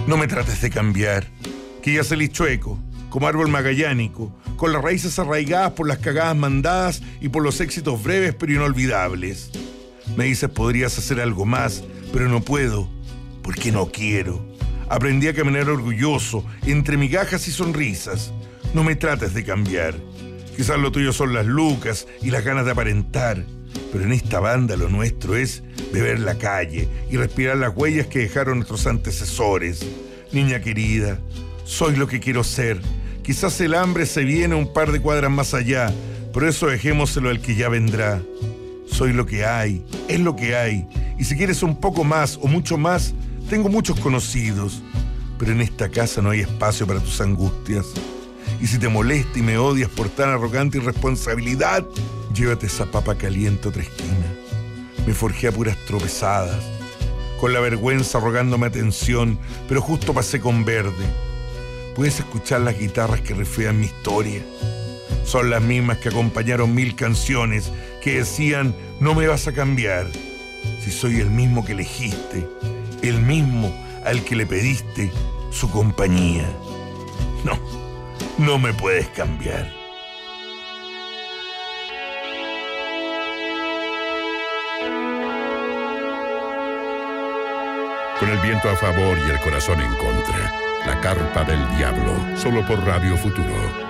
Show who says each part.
Speaker 1: No me trates de cambiar, que ya salí chueco, como árbol magallánico, con las raíces arraigadas por las cagadas mandadas y por los éxitos breves pero inolvidables. Me dices podrías hacer algo más, pero no puedo, porque no quiero. Aprendí a caminar orgulloso, entre migajas y sonrisas. No me trates de cambiar. Quizás lo tuyo son las lucas y las ganas de aparentar, pero en esta banda lo nuestro es beber la calle y respirar las huellas que dejaron nuestros antecesores. Niña querida, soy lo que quiero ser. Quizás el hambre se viene un par de cuadras más allá, por eso dejémoselo al que ya vendrá. Soy lo que hay, es lo que hay, y si quieres un poco más o mucho más, tengo muchos conocidos, pero en esta casa no hay espacio para tus angustias. Y si te molesta y me odias por tan arrogante irresponsabilidad, llévate esa papa caliente a otra esquina. Me forjé a puras tropezadas, con la vergüenza rogándome atención, pero justo pasé con verde. Puedes escuchar las guitarras que reflejan mi historia. Son las mismas que acompañaron 1000 canciones que decían, no me vas a cambiar. Si soy el mismo que elegiste, el mismo al que le pediste su compañía. No me puedes cambiar.
Speaker 2: Con el viento a favor y el corazón en contra, La Carpa del Diablo, solo por Radio Futuro.